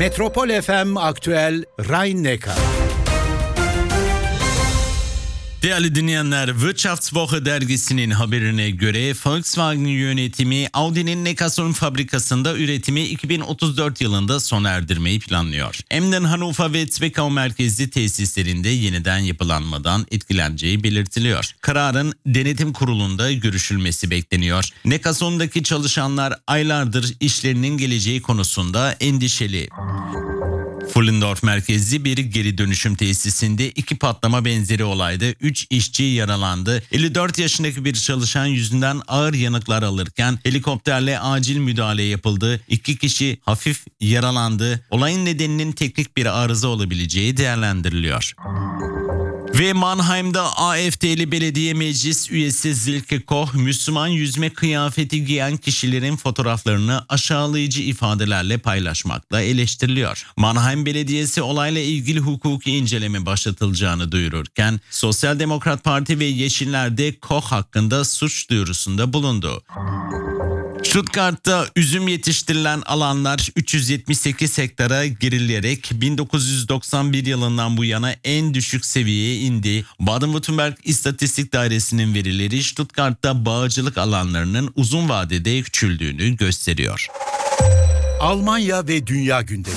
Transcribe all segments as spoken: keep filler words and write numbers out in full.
Metropol F M Aktüel Rhein-Neckar. Değerli dinleyenler, Wirtschaftswoche dergisinin haberine göre Volkswagen yönetimi Audi'nin Neckarsulm fabrikasında üretimi iki bin otuz dört yılında sona erdirmeyi planlıyor. Emden, Hannover ve Zwickau merkezli tesislerinde yeniden yapılanmadan etkileneceği belirtiliyor. Kararın denetim kurulunda görüşülmesi bekleniyor. Neckarsulm'daki çalışanlar aylardır işlerinin geleceği konusunda endişeli. Fullendorf merkezli bir geri dönüşüm tesisinde iki patlama benzeri olayda üç işçi yaralandı. elli dört yaşındaki bir çalışan yüzünden ağır yanıklar alırken helikopterle acil müdahale yapıldı. İki kişi hafif yaralandı. Olayın nedeninin teknik bir arıza olabileceği değerlendiriliyor. Ve Mannheim'da A F D'li belediye meclis üyesi Silke Koch, Müslüman yüzme kıyafeti giyen kişilerin fotoğraflarını aşağılayıcı ifadelerle paylaşmakla eleştiriliyor. Mannheim Belediyesi olayla ilgili hukuki inceleme başlatılacağını duyururken, Sosyal Demokrat Parti ve Yeşiller de Koch hakkında suç duyurusunda bulundu. Stuttgart'ta üzüm yetiştirilen alanlar üç yüz yetmiş sekiz hektara gerileyerek bin dokuz yüz doksan bir yılından bu yana en düşük seviyeye indi. Baden-Württemberg İstatistik Dairesi'nin verileri Stuttgart'ta bağcılık alanlarının uzun vadede küçüldüğünü gösteriyor. Almanya ve dünya gündemi.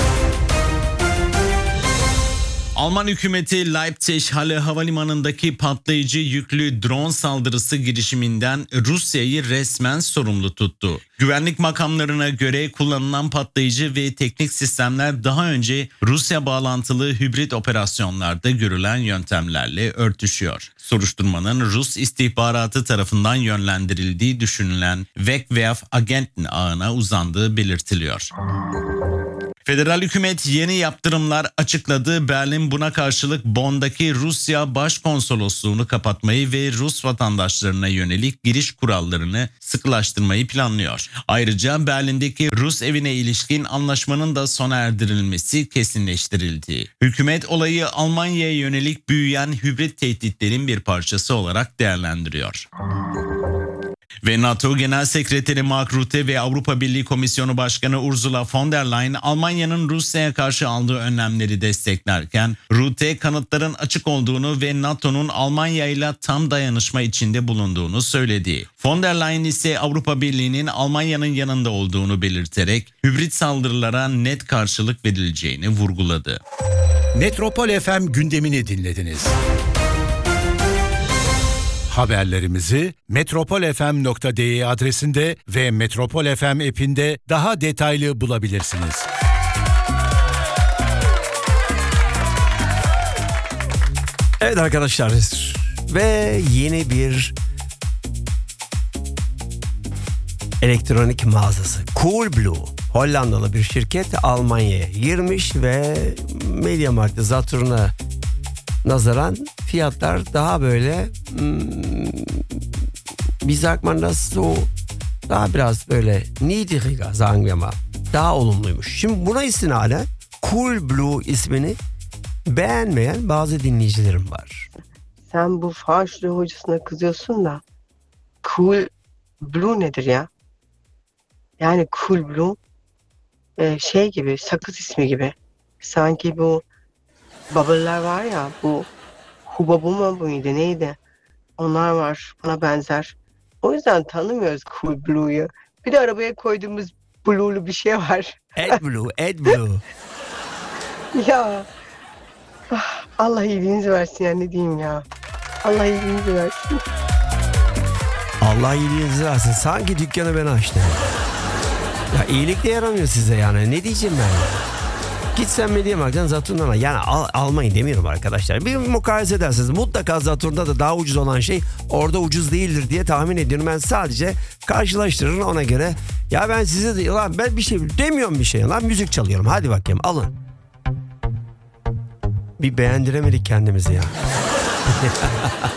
Alman hükümeti Leipzig Halle Havalimanı'ndaki patlayıcı yüklü drone saldırısı girişiminden Rusya'yı resmen sorumlu tuttu. Güvenlik makamlarına göre kullanılan patlayıcı ve teknik sistemler daha önce Rusya bağlantılı hibrit operasyonlarda görülen yöntemlerle örtüşüyor. Soruşturmanın Rus istihbaratı tarafından yönlendirildiği düşünülen Wegwerf-Agenten ağına uzandığı belirtiliyor. Federal hükümet yeni yaptırımlar açıkladı. Berlin buna karşılık Bonn'daki Rusya Başkonsolosluğunu kapatmayı ve Rus vatandaşlarına yönelik giriş kurallarını sıkılaştırmayı planlıyor. Ayrıca Berlin'deki Rus evine ilişkin anlaşmanın da sona erdirilmesi kesinleştirildi. Hükümet olayı Almanya'ya yönelik büyüyen hibrit tehditlerin bir parçası olarak değerlendiriyor. Ve NATO Genel Sekreteri Mark Rutte ve Avrupa Birliği Komisyonu Başkanı Ursula von der Leyen Almanya'nın Rusya'ya karşı aldığı önlemleri desteklerken Rutte kanıtların açık olduğunu ve NATO'nun Almanya ile tam dayanışma içinde bulunduğunu söyledi. Von der Leyen ise Avrupa Birliği'nin Almanya'nın yanında olduğunu belirterek hibrit saldırılara net karşılık verileceğini vurguladı. Metropol F M gündemini dinlediniz. Haberlerimizi metropol f m nokta d e adresinde ve Metropol F M app'inde daha detaylı bulabilirsiniz. Evet arkadaşlar, ve yeni bir elektronik mağazası Coolblue, Hollandalı bir şirket, Almanya'ya girmiş ve MediaMarkt, Saturn'a nazaran fiyatlar daha böyle hmm, wie sagt man das so, daha biraz böyle niedriger, sagen wir mal, daha olumluymuş. Şimdi buna istinaden Coolblue ismini beğenmeyen bazı dinleyicilerim var. Sen bu Faşlı hocasına kızıyorsun da Coolblue nedir ya? Yani Coolblue e, şey gibi, sakız ismi gibi. Sanki bu bubble'lar var ya, bu Hubabu mu muydu neydi? Onlar var, buna benzer. O yüzden tanımıyoruz Coolblue'yu. Bir de arabaya koyduğumuz blue'lu bir şey var. AdBlue, AdBlue. Ya ah, Allah iyiliğinizi versin ya, ne diyeyim ya. Allah iyiliğinizi versin. Allah iyiliğinizi versin. Sanki dükkanı ben açtım. Ya iyilik de yaramıyor size yani. Ne diyeceğim ben? Gitsen MediaMarkt'tan Saturn'dan al. Yani al, almayın demiyorum arkadaşlar. Bir mukayese ederseniz mutlaka Saturn'da da daha ucuz olan şey orada ucuz değildir diye tahmin ediyorum. Ben sadece karşılaştırırım, ona göre. Ya ben size de lan ben bir şey demiyorum, bir şey. Lan müzik çalıyorum. Hadi bakayım alın. Bir beğendiremedik kendimizi ya.